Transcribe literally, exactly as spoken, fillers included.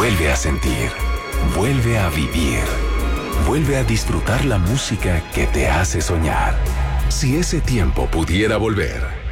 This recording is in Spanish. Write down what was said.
Vuelve a sentir, vuelve a vivir, vuelve a disfrutar la música que te hace soñar. Si ese tiempo pudiera volver,